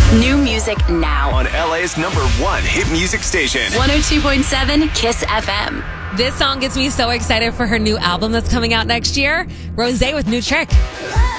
New music now. On LA's #1 hit music station. 102.7 Kiss FM. This song gets me so excited for her new album that's coming out next year. Rosé with New Trick.